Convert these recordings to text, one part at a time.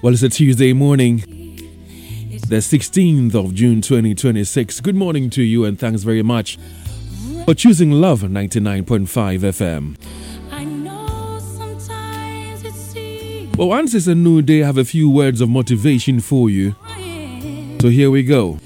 Well, it's a Tuesday morning, the 16th of June 2026. Good morning to you and thanks very much for choosing Love 99.5 FM. Well, once it's a new day, I have a few words of motivation for you. So here we go.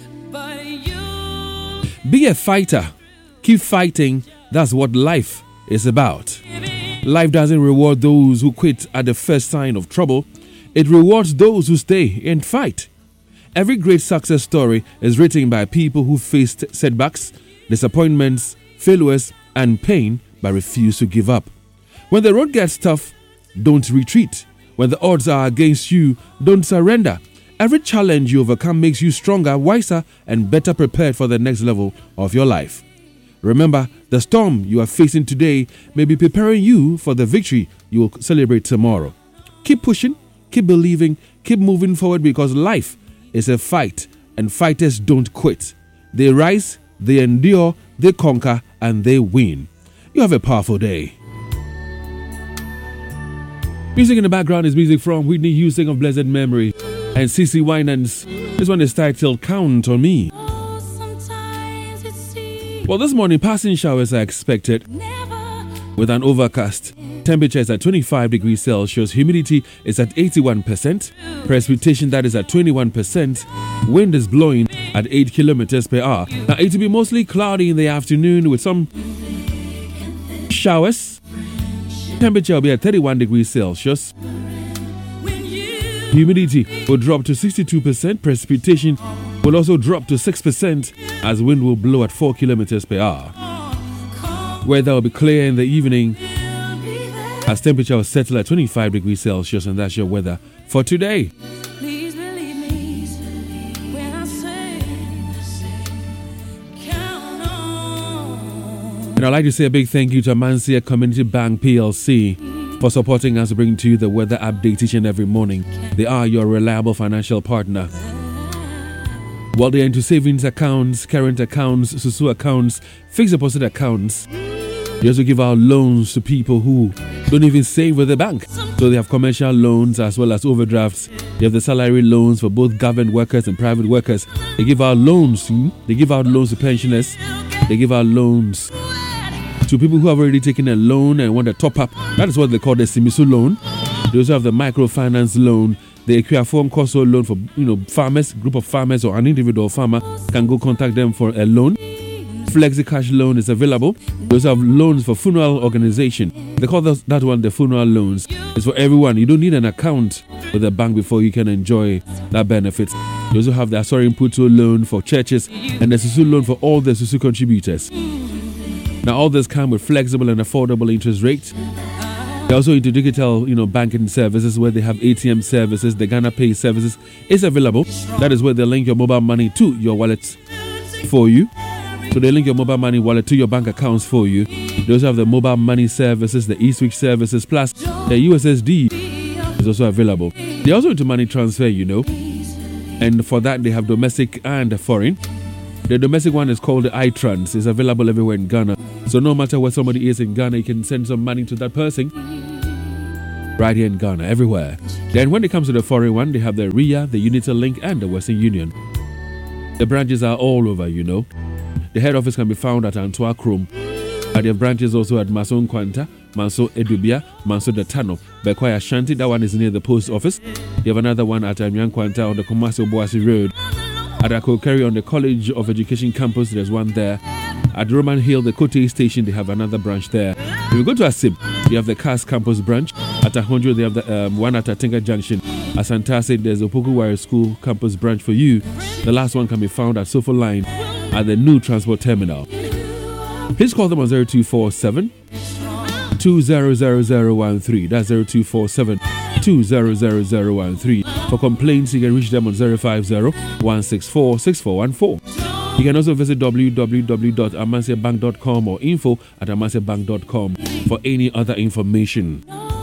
Be a fighter. Keep fighting. That's what life is about. Life doesn't reward those who quit at the first sign of trouble. It rewards those who stay and fight. Every great success story is written by people who faced setbacks, disappointments, failures, and pain but refuse to give up. When the road gets tough, don't retreat. When the odds are against you, don't surrender. Every challenge you overcome makes you stronger, wiser, and better prepared for the next level of your life. Remember, the storm you are facing today may be preparing you for the victory you will celebrate tomorrow. Keep pushing, keep believing, keep moving forward because life is a fight and fighters don't quit. They rise, they endure, they conquer, and they win. You have a powerful day. Music in the background is music from Whitney Houston of Blessed Memory and CeCe Winans. This one is titled Count on Me. Well, this morning, passing showers are expected with an overcast. Temperature is at 25 degrees Celsius. Humidity is at 81%. Precipitation, that is at 21%. Wind is blowing at 8 kilometers per hour. Now, it will be mostly cloudy in the afternoon with some showers. Temperature will be at 31 degrees Celsius. Humidity will drop to 62%. Precipitation will also drop to 6% as wind will blow at 4 kilometers per hour. Weather will be clear in the evening as temperature will settle at 25 degrees Celsius, and that's your weather for today. And I'd like to say a big thank you to Amancia Community Bank PLC for supporting us to bring to you the weather update each and every morning. They are your reliable financial partner. Well, they're into savings accounts, current accounts, SUSU accounts, fixed deposit accounts. They also give out loans to people who don't even save with the bank. So they have commercial loans as well as overdrafts. They have the salary loans for both government workers and private workers. They give out loans. They give out loans to pensioners. They give out loans to people who have already taken a loan and want a top up. That is what they call the Simisu loan. They also have the microfinance loan. The Equiaform Corso loan for farmers, group of farmers or an individual farmer can go contact them for a loan. Flexi Cash loan is available. They also have loans for funeral organization. They call that one the funeral loans. It's for everyone. You don't need an account with a bank before you can enjoy that benefit. They also have the Asori Puto loan for churches and the Susu loan for all the Susu contributors. Now all this come with flexible and affordable interest rates. They're also into digital, banking services where they have ATM services. The Ghana Pay services is available. That is where they link your mobile money to your wallet for you. So they link your mobile money wallet to your bank accounts for you. They also have the mobile money services, the eSwitch services, plus the USSD is also available. They're also into money transfer, And for that, they have domestic and foreign. The domestic one is called the iTrans. It's available everywhere in Ghana. So no matter where somebody is in Ghana, you can send some money to that person right here in Ghana, everywhere. Then when it comes to the foreign one, they have the RIA, the UnityLink, and the Western Union. The branches are all over, The head office can be found at Antoa Chrome. They have branches also at Maso Nkwanta, Maso Edubia, Maso Datano, Bekwai Ashanti. That one is near the post office. You have another one at Nyankwanta on the Kumasi Boasi Road. At Akokeri on the College of Education campus, there's one there. At Roman Hill, the Kote station, they have another branch there. If you go to Asib, you have the CAS campus branch. At Ahondro, they have the one at Atinga Junction. At Santase, there's the Opoku School campus branch for you. The last one can be found at Sofo Line at the new transport terminal. Please call them on 0247 200013. That's 0247 200013. For complaints, you can reach them on 050 164 6414. You can also visit www.amansiabank.com or info@amansiabank.com for any other information.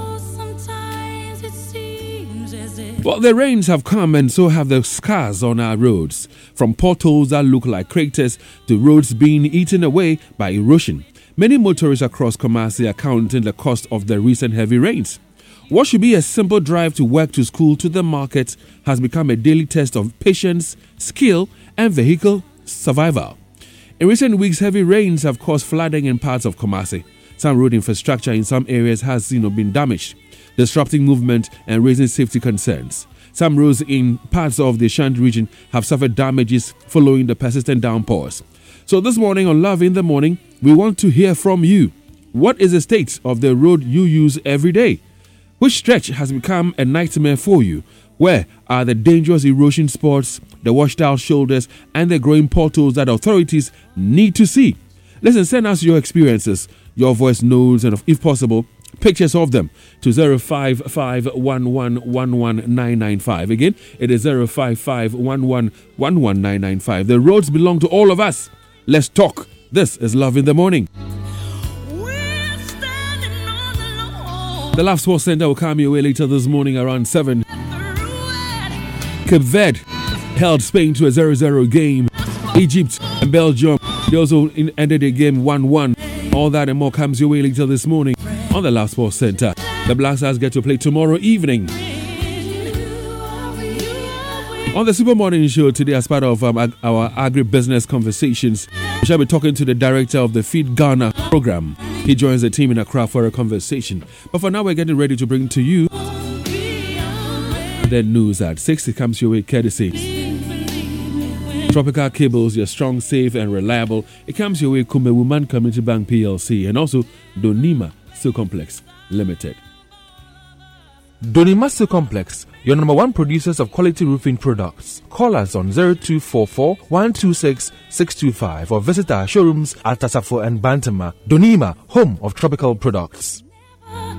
Well, the rains have come and so have the scars on our roads. From potholes that look like craters to roads being eaten away by erosion. Many motorists across Kumasi are counting the cost of the recent heavy rains. What should be a simple drive to work, to school, to the market has become a daily test of patience, skill, and vehicle survival. In recent weeks, heavy rains have caused flooding in parts of Kumasi. Some road infrastructure in some areas has been damaged, disrupting movement and raising safety concerns. Some roads in parts of the Ashanti region have suffered damages following the persistent downpours. So this morning on Love in the Morning, we want to hear from you. What is the state of the road you use every day? Which stretch has become a nightmare for you? Where are the dangerous erosion spots, the washed out shoulders, and the growing potholes that authorities need to see? Listen, send us your experiences, your voice notes, and if possible, pictures of them to 05511119995. Again, it is 05511119995. The roads belong to all of us. Let's talk. This is Love in the Morning. The Love Sports Center will come your way later this morning around 7. Cape Verde held Spain to a 0-0 game. Egypt and Belgium, they also ended the game 1-1. All that and more comes your way later this morning on the Love Sports Center. The Black Stars get to play tomorrow evening. On the Super Morning Show today, as part of our agribusiness conversations, we shall be talking to the director of the Feed Ghana program. He joins the team in Accra for a conversation. But for now, we're getting ready to bring to you the news at 6. It comes your way courtesy Tropical Cables, your strong, safe, and reliable. It comes your way Kumewuman Community Bank PLC and also Donima Silk Complex Limited. Donima Silk Complex, your number one producers of quality roofing products. Call us on 0244 126 625 or visit our showrooms at Tasafo and Bantama. Donima, home of tropical products.